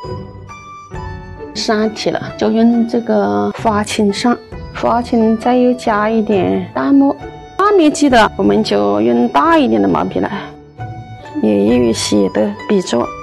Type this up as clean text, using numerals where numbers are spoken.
上提了，就用这个花青上，花青再有加一点淡墨。大面积的我们就用大一点的毛笔来，也易于写的笔触。